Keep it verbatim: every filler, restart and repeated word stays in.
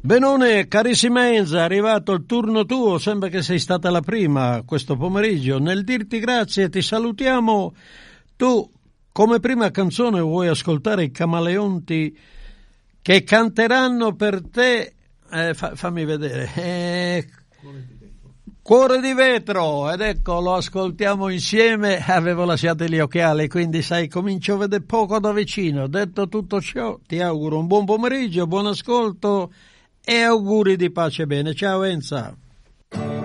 Benone, carissima Enza, è arrivato il turno tuo, sembra che sei stata la prima questo pomeriggio. Nel dirti grazie ti salutiamo. Tu, come prima canzone, vuoi ascoltare i Camaleonti che canteranno per te, eh, fa, fammi vedere, eh, Cuore di vetro, ed ecco, lo ascoltiamo insieme. Avevo lasciato gli occhiali, quindi sai, comincio a vedere poco da vicino. Detto tutto ciò, ti auguro un buon pomeriggio, buon ascolto e auguri di pace e bene. Ciao Enza.